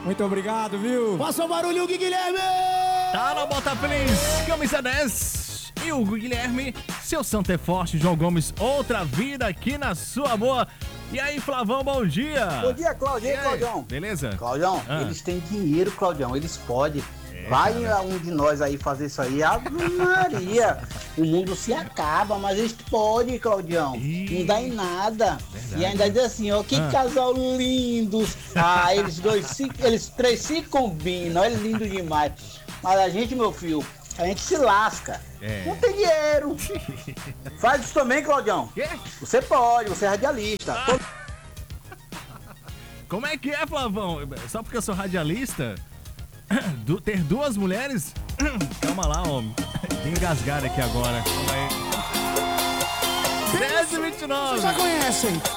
Muito obrigado, viu? Faça um barulho, Guilherme! Tá no Bota Feliz, camisa 10. E o Guilherme, seu santo é forte, João Gomes, outra vida aqui na sua boa. E aí, Flavão, bom dia. Bom dia, Claudião. Claudião. Beleza? Claudião, eles têm dinheiro, Claudião, eles podem. Vai um de nós aí fazer isso aí, Ave Maria. O mundo se acaba, mas eles podem, Claudião. Não dá em nada. Verdade. E ainda diz assim, ó, que casal lindo. Ah, eles três se combinam, é lindo demais. Mas a gente, meu filho, a gente se lasca. Não tem dinheiro. Faz isso também, Claudião. Quê? Você pode, você é radialista. Como é que é, Flavão? Só porque eu sou radialista? Ter duas mulheres? Calma lá, homem. Tem engasgado aqui agora. Calma aí. 10h29. Vocês já conhecem.